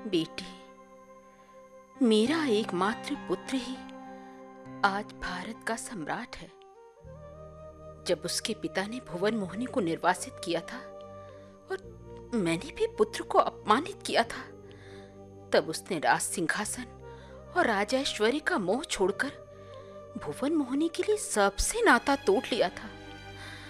बेटी, मेरा एकमात्र पुत्र ही आज भारत का सम्राट है। जब उसके पिता ने भुवन मोहिनी को निर्वासित किया था और मैंने भी पुत्र को अपमानित किया था, तब उसने राज सिंहासन और राजैश्वर्य का मोह छोड़कर भुवन मोहिनी के लिए सबसे नाता तोड़ लिया था।